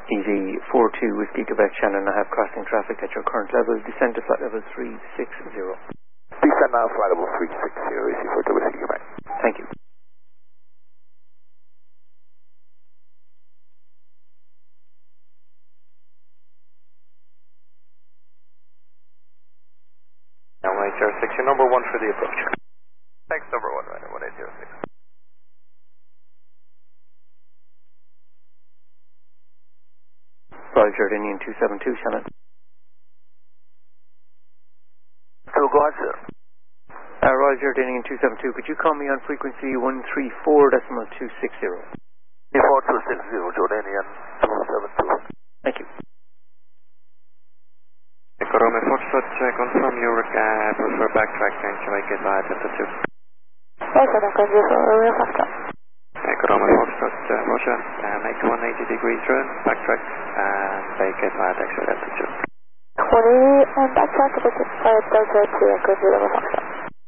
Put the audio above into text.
Easy 42 Whiskey Quebec Shannon, I have crossing traffic at your current level. Descend to flight level 360. Descend now, flight level 360, Easy 42 Whiskey Quebec. Thank you. Now 1806, your number 1 for the approach. Thanks, number 1, right, 1806. Royal Jordanian 272, Shannon. So go ahead, sir. Royal Jordanian 272, could you call me on frequency 134.260? 4260, Jordanian 272. Thank you. Echo Romeo Foxtrot, confirm your preferred backtrack and Jamaica via Delta 2. Echo Romeo Foxtrot. Echo Romeo Foxtrot, Roger, make 180 degrees turn, backtrack, and make it via Delta 2. 20 and backtrack, Delta 2, Echo Romeo Foxtrot.